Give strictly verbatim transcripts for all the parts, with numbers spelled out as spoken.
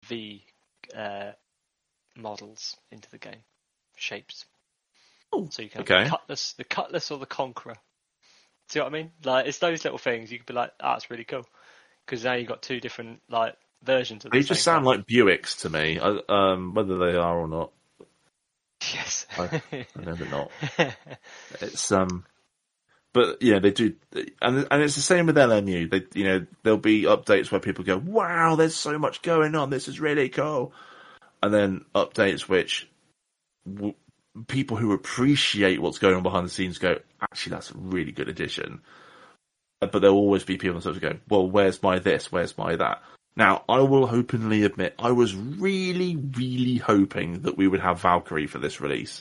V uh, models into the game, shapes. Oh, so you can okay. have the cutlass, the cutlass or the conqueror. See what I mean? Like it's those little things you could be like, "Ah, oh, that's really cool," because now you've got two different like versions of. They the just same sound car. like Buicks to me, I, um, whether they are or not. Yes, I, I know they're not. It's um, but yeah, they do, and and it's the same with L M U. They, you know, there'll be updates where people go, "Wow, there's so much going on. This is really cool," and then updates which w- people who appreciate what's going on behind the scenes go, "Actually, that's a really good addition." But there'll always be people that go, "Well, where's my this? Where's my that?" Now, I will openly admit, I was really, really hoping that we would have Valkyrie for this release.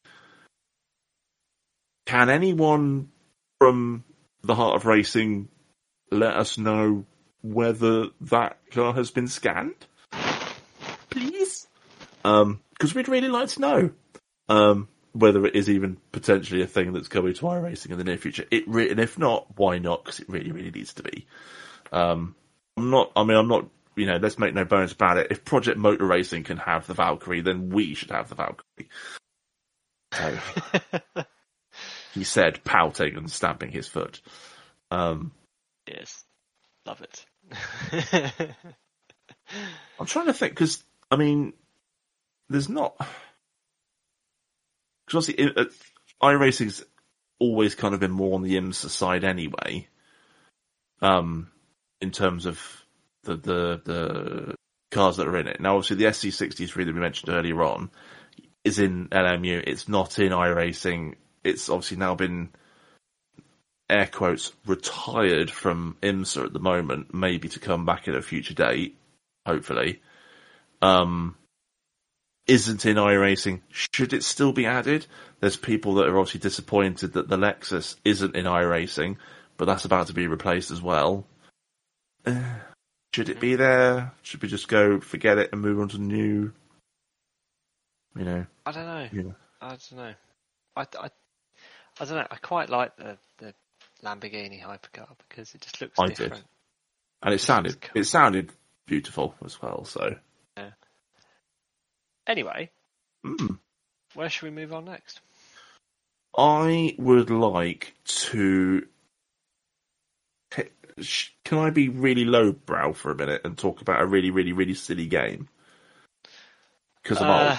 Can anyone from the Heart of Racing let us know whether that car has been scanned? Please? Um, because we'd really like to know um, whether it is even potentially a thing that's coming to iRacing in the near future. It re- and if not, why not? Because it really, really needs to be. Um, I'm not, I mean, I'm not, you know, let's make no bones about it. If Project Motor Racing can have the Valkyrie, then we should have the Valkyrie. So, he said, pouting and stamping his foot. Um, yes, love it. I'm trying to think, because, I mean, there's not... Because obviously, uh, iRacing's always kind of been more on the IMSA side anyway, um, in terms of the, the the cars that are in it. Now, obviously, the S C sixty-three that we mentioned earlier on is in L M U. It's not in iRacing. It's obviously now been, air quotes, retired from IMSA at the moment, maybe to come back at a future date, hopefully. Um, isn't in iRacing. Should it still be added? There's people that are obviously disappointed that the Lexus isn't in iRacing, but that's about to be replaced as well. Uh, should it be there? Should we just go forget it and move on to new? You know. I don't know. You know. I don't know. I, I, I don't know. I quite like the, the Lamborghini hypercar because it just looks I different. did, and it, it sounded cool. It sounded beautiful as well. So. Yeah. Anyway, mm. where should we move on next? I would like to. Can I be really lowbrow for a minute and talk about a really, really, really silly game? Because I'm uh, old.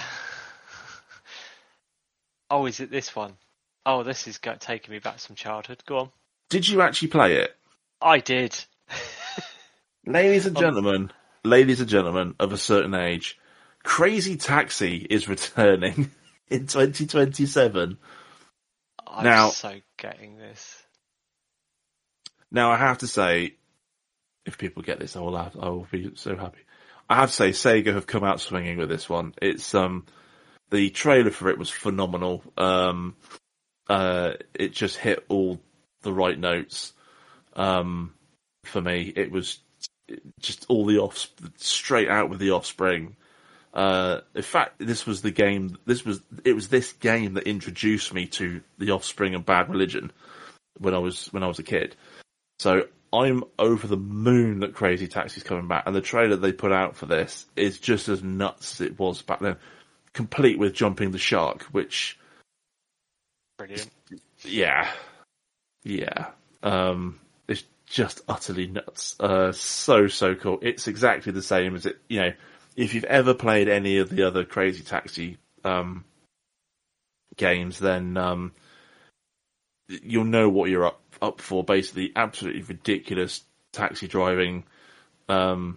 Oh, is it this one? Oh, this is taking me back to some childhood. Go on. Did you actually play it? I did. Ladies and gentlemen, um, ladies and gentlemen of a certain age, Crazy Taxi is returning in twenty twenty-seven. I'm now, so getting this. Now, I have to say, if people get this, I will have, I will be so happy. I have to say, Sega have come out swinging with this one. It's um, the trailer for it was phenomenal. Um, uh, it just hit all the right notes. Um, for me, it was just all the off, straight out with the Offspring. Uh, in fact, this was the game. This was it was this game that introduced me to the Offspring and Bad Religion when I was when I was a kid. So I'm over the moon that Crazy Taxi's coming back, and the trailer they put out for this is just as nuts as it was back then, complete with Jumping the Shark, which, brilliant, yeah, yeah, um, it's just utterly nuts. Uh, so so cool. It's exactly the same as it. You know, if you've ever played any of the other Crazy Taxi um, games, then um, you'll know what you're up. up for. Basically absolutely ridiculous taxi driving, um,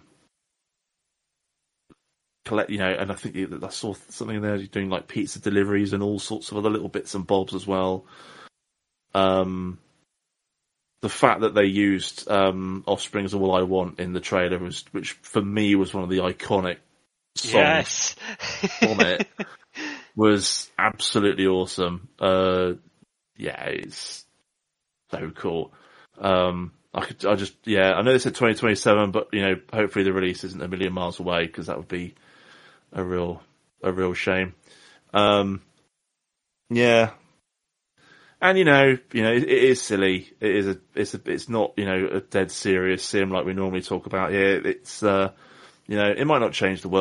collect, you know, and I think I saw something there doing like pizza deliveries and all sorts of other little bits and bobs as well. Um, the fact that they used um, Offspring's All I Want in the trailer was, which for me was one of the iconic songs yes. on it, was absolutely awesome. Uh, yeah, it's so cool. Um, I could, I just, yeah, I know they said twenty twenty-seven, but you know, hopefully the release isn't a million miles away because that would be a real, a real shame. Um, yeah, and you know, you know, it, it is silly. It is a, it's a, it's not, you know, a dead serious sim like we normally talk about here. It's, uh, you know, it might not change the world.